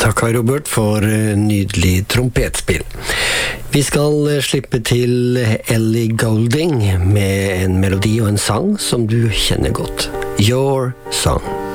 Takk Robert for nydelig trompetspill. Vi skal slippe til Ellie Goulding med en melodi og en sang som du kjenner godt. Your Song.